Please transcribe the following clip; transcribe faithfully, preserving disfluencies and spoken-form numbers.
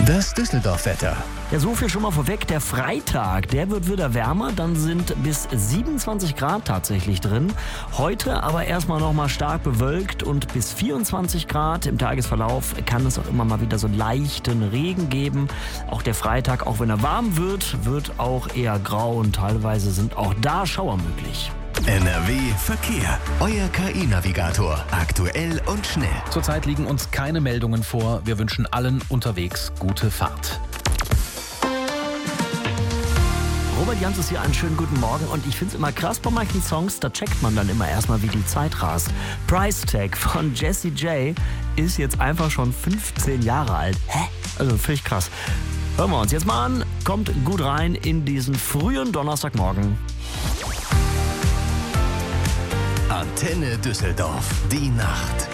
Das Düsseldorf-Wetter. Ja, so viel schon mal vorweg. Der Freitag, der wird wieder wärmer. Dann sind bis siebenundzwanzig Grad tatsächlich drin. Heute aber erstmal noch mal stark bewölkt und bis vierundzwanzig Grad. Im Tagesverlauf kann es auch immer mal wieder so leichten Regen geben. Auch der Freitag, auch wenn er warm wird, wird auch eher grau und teilweise sind auch da Schauer möglich. N R W Verkehr. Euer K I-Navigator. Aktuell und schnell. Zurzeit liegen uns keine Meldungen vor. Wir wünschen allen unterwegs gute Fahrt. Robert Janzus hier, einen schönen guten Morgen. Und ich finde es immer krass bei manchen Songs, da checkt man dann immer erstmal, wie die Zeit rast. Price Tag von Jessie J ist jetzt einfach schon fünfzehn Jahre alt. Hä? Also völlig krass. Hören wir uns jetzt mal an. Kommt gut rein in diesen frühen Donnerstagmorgen. Antenne Düsseldorf. Die Nacht.